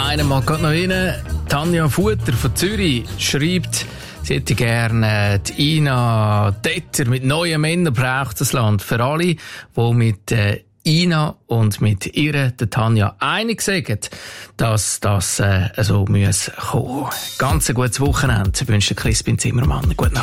Einer mag gerade noch rein. Tanja Futter von Zürich schreibt, sie hätte gerne die Ina Detter mit neuen Männern braucht das Land. Für alle, die mit Ina und mit ihr, der Tanja, einig sind, dass das so kommen muss. Ganz ein gutes Wochenende wünscht Crispin Zimmermann. Gute Nacht.